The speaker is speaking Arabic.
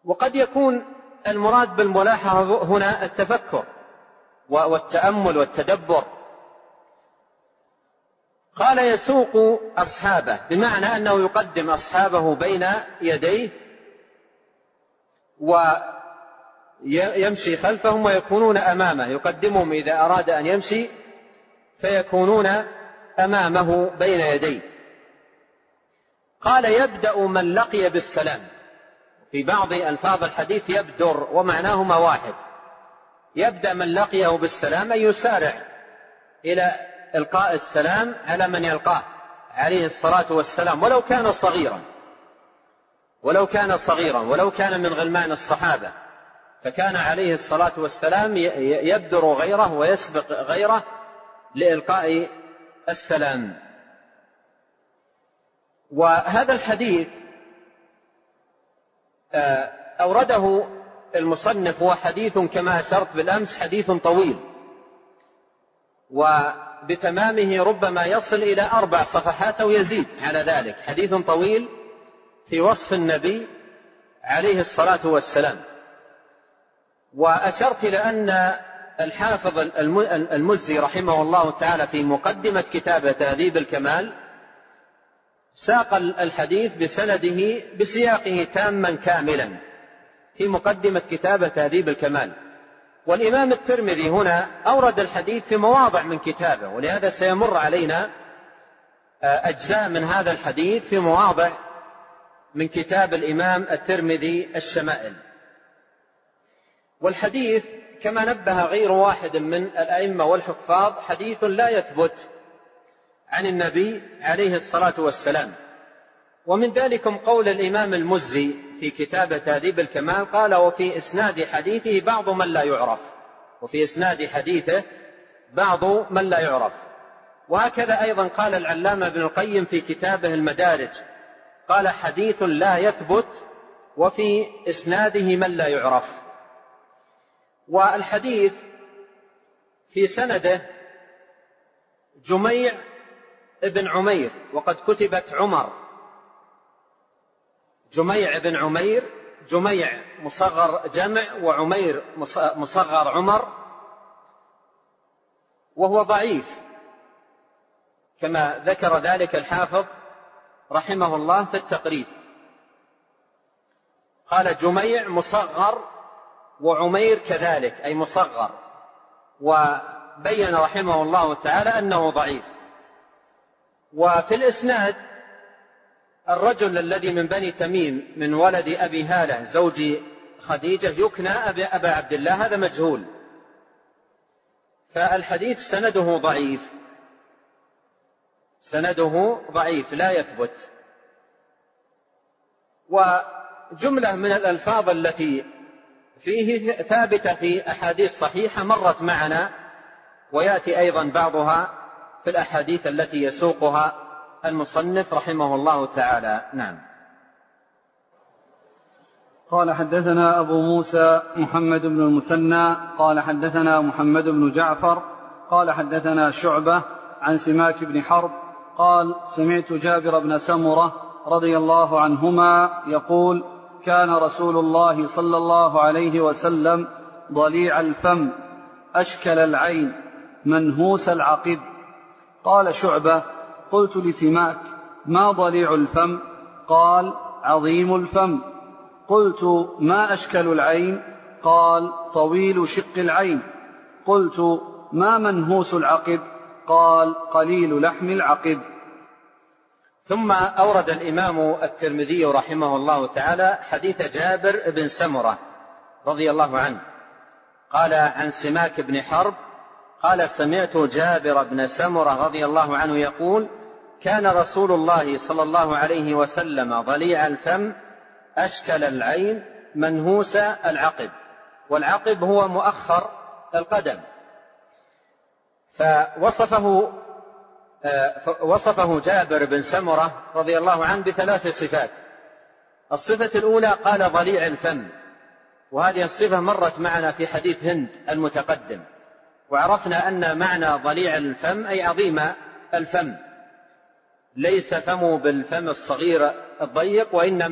وقد يكون المراد بالملاحظة هنا التفكر والتأمل والتدبر. قال يسوق أصحابه، بمعنى أنه يقدم أصحابه بين يديه ويمشي خلفهم ويكونون أمامه، يقدمهم إذا أراد أن يمشي فيكونون أمامه بين يديه. قال يبدأ من لقي بالسلام، في بعض ألفاظ الحديث يبدر ومعناهما واحد. يبدأ من لقيه بالسلام أي يسارع إلى إلقاء السلام على من يلقاه عليه الصلاة والسلام، ولو كان صغيرا ولو كان من غلمان الصحابة، فكان عليه الصلاة والسلام يبدر غيره ويسبق غيره لإلقاء السلام. وهذا الحديث أورده المصنف، هو حديث كما أشرت بالأمس حديث طويل، وبتمامه ربما يصل إلى 4 صفحات أو يزيد على ذلك. حديث طويل في وصف النبي عليه الصلاة والسلام. وأشرت إلى أن الحافظ المزي رحمه الله تعالى في مقدمة كتاب تهذيب الكمال ساق الحديث بسنده بسياقه تاما كاملا في مقدمة كتاب تهذيب الكمال. والإمام الترمذي هنا أورد الحديث في مواضع من كتابه، ولهذا سيمر علينا أجزاء من هذا الحديث في مواضع من كتاب الإمام الترمذي الشمائل. والحديث كما نبه غير واحد من الأئمة والحفاظ حديث لا يثبت عن النبي عليه الصلاة والسلام. ومن ذلكم قول الإمام المزي في كتاب تهذيب الكمال، قال وفي إسناد حديثه بعض من لا يعرف، وفي إسناد حديثه بعض من لا يعرف. وهكذا أيضا قال العلامة ابن القيم في كتابه المدارج، قال حديث لا يثبت وفي إسناده من لا يعرف. والحديث في سنده جميع ابن عمير، وقد كتبت عمر، جميع ابن عمير، جميع مصغر جمع وعمير مصغر عمر، وهو ضعيف كما ذكر ذلك الحافظ رحمه الله في التقريب. قال جميع مصغر وعمير كذلك أي مصغر، وبين رحمه الله تعالى أنه ضعيف. وفي الإسناد الرجل الذي من بني تميم من ولد أبي هالة زوج خديجة يكنى أبا عبد الله، هذا مجهول، فالحديث سنده ضعيف لا يثبت. وجملة من الألفاظ التي فيه ثابتة في أحاديث صحيحة مرت معنا، ويأتي أيضا بعضها في الأحاديث التي يسوقها المصنف رحمه الله تعالى. نعم. قال حدثنا أبو موسى محمد بن المثنى قال حدثنا محمد بن جعفر قال حدثنا شعبة عن سماك بن حرب قال سمعت جابر بن سمرة رضي الله عنهما يقول كان رسول الله صلى الله عليه وسلم ضليع الفم أشكل العين منهوس العقب. قال شعبة قلت لسماك ما ضليع الفم؟ قال عظيم الفم. قلت ما أشكل العين؟ قال طويل شق العين. قلت ما منهوس العقب؟ قال قليل لحم العقب. ثم أورد الإمام الترمذي رحمه الله تعالى حديث جابر بن سمرة رضي الله عنه قال عن سماك بن حرب قال سمعت جابر بن سمرة رضي الله عنه يقول كان رسول الله صلى الله عليه وسلم ضليع الفم أشكل العين منهوس العقب، والعقب هو مؤخر القدم. وصفه جابر بن سمرة رضي الله عنه ب3 صفات. الصفة الأولى قال ضليع الفم، وهذه الصفة مرت معنا في حديث هند المتقدم، وعرفنا أن معنى ضليع الفم أي عظيم الفم، ليس فمه بالفم الصغير الضيق، وإنما